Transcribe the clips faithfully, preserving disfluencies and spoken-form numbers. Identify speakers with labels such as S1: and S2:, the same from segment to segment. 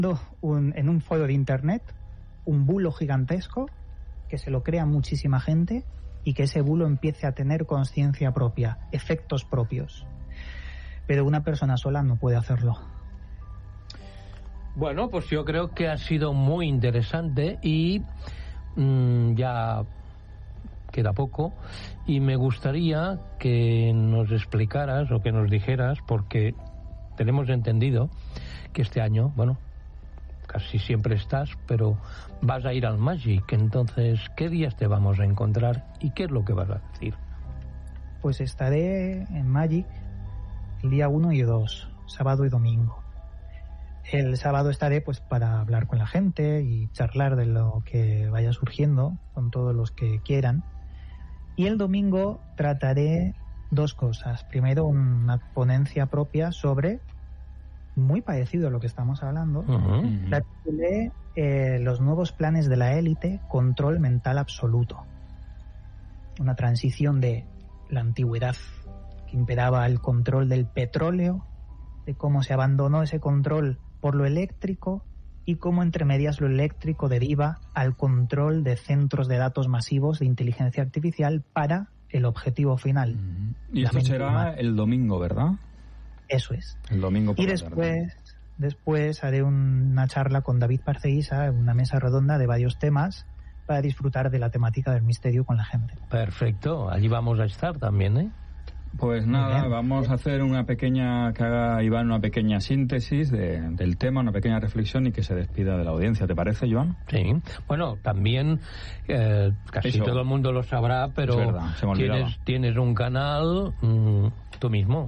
S1: un, en un foro de internet un bulo gigantesco, que se lo crea muchísima gente y que ese bulo empiece a tener conciencia propia, efectos propios. Pero una persona sola no puede hacerlo.
S2: Bueno, pues yo creo que ha sido muy interesante y mmm, ya queda poco y me gustaría que nos explicaras o que nos dijeras, porque tenemos entendido que este año, bueno, casi siempre estás, pero vas a ir al Magic. Entonces, ¿qué días te vamos a encontrar y qué es lo que vas a decir?
S1: Pues estaré en Magic el día uno y dos, sábado y domingo. El sábado estaré pues para hablar con la gente y charlar de lo que vaya surgiendo con todos los que quieran. Y el domingo trataré dos cosas. Primero, una ponencia propia sobre, muy parecido a lo que estamos hablando, uh-huh. la titulé eh, Los nuevos planes de la élite, control mental absoluto. Una transición de la antigüedad, que imperaba el control del petróleo, de cómo se abandonó ese control por lo eléctrico y cómo entre medias lo eléctrico deriva al control de centros de datos masivos de inteligencia artificial para el objetivo final.
S3: Uh-huh. Y esto será humana. El domingo, ¿verdad?
S1: Eso es.
S3: El domingo por
S1: y
S3: la
S1: después,
S3: tarde.
S1: después haré un, una charla con David Parceisa en una mesa redonda de varios temas para disfrutar de la temática del misterio con la gente.
S2: Perfecto, allí vamos a estar también, ¿eh?
S3: Pues nada, vamos a hacer una pequeña, que haga Iván una pequeña síntesis de, del tema, una pequeña reflexión y que se despida de la audiencia. ¿Te parece, Joan?
S2: Sí. Bueno, también eh, casi
S3: Eso.
S2: Todo el mundo lo sabrá, pero
S3: es verdad, se me olvidaba.
S2: tienes, tienes un canal mmm, tú mismo.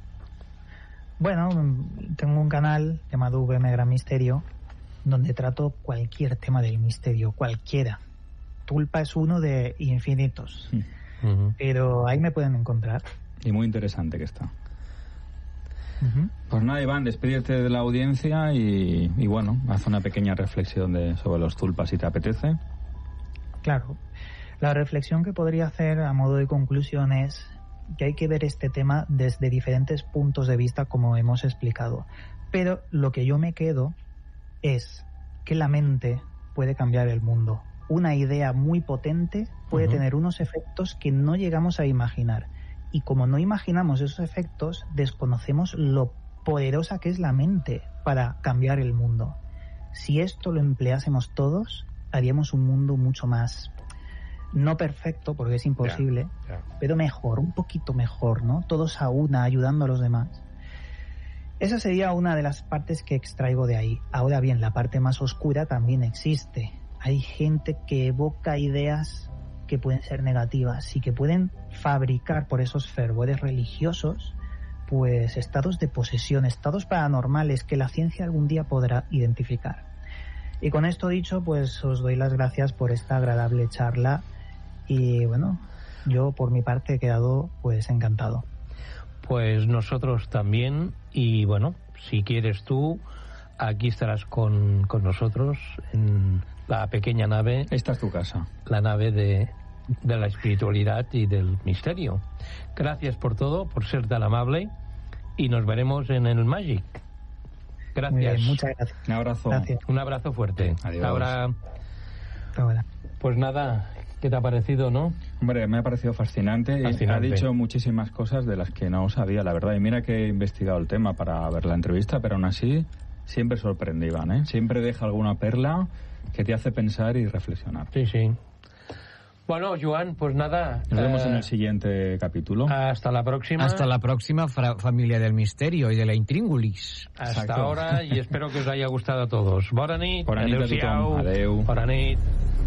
S1: Bueno, tengo un canal llamado V M Gran Misterio donde trato cualquier tema del misterio, cualquiera. Tulpa es uno de infinitos, sí. uh-huh. pero ahí me pueden encontrar.
S3: Y muy interesante que está.
S1: Uh-huh.
S3: Pues nada, Iván, despídete de la audiencia y, y bueno, haz una pequeña reflexión de, sobre los tulpas si te apetece.
S1: Claro. La reflexión que podría hacer a modo de conclusión es que hay que ver este tema desde diferentes puntos de vista, como hemos explicado. Pero lo que yo me quedo es que la mente puede cambiar el mundo. Una idea muy potente puede uh-huh. tener unos efectos que no llegamos a imaginar. Y como no imaginamos esos efectos, desconocemos lo poderosa que es la mente para cambiar el mundo. Si esto lo empleásemos todos, haríamos un mundo mucho más, no perfecto, porque es imposible, yeah, yeah. pero mejor, un poquito mejor, ¿no? Todos a una, ayudando a los demás. Esa sería una de las partes que extraigo de ahí. Ahora bien, la parte más oscura también existe. Hay gente que evoca ideas que pueden ser negativas y que pueden fabricar por esos fervores religiosos pues estados de posesión, estados paranormales que la ciencia algún día podrá identificar. Y con esto dicho, pues os doy las gracias por esta agradable charla y bueno, yo por mi parte he quedado pues encantado.
S2: Pues nosotros también, y bueno, si quieres tú, aquí estarás con, con nosotros en la pequeña nave.
S3: Esta es tu casa.
S2: La nave de, de la espiritualidad y del misterio. Gracias por todo, por ser tan amable, y nos veremos en el Magic. Gracias.
S1: Muy bien, muchas gracias.
S3: Un abrazo.
S1: Gracias.
S2: Un abrazo fuerte.
S3: Adiós.
S2: Ahora,
S1: Ahora.
S2: pues nada, ¿qué te ha parecido, no?
S3: Hombre, me ha parecido fascinante.
S2: fascinante.
S3: Ha dicho muchísimas cosas de las que no sabía, la verdad. Y mira que he investigado el tema para ver la entrevista, pero aún así siempre sorprende, Iván, ¿eh? Siempre deja alguna perla que te hace pensar y reflexionar.
S2: Sí, sí. Bueno, Joan, pues nada.
S3: Nos vemos
S2: eh,
S3: en el siguiente capítulo.
S2: Hasta la próxima.
S4: Hasta la próxima, fra- familia del misterio y de la intríngulis.
S2: Hasta
S3: Exacto.
S2: ahora, y espero que os haya gustado a todos. Bona nit.
S3: Bona nit a tothom. Adeu.
S2: Bona nit.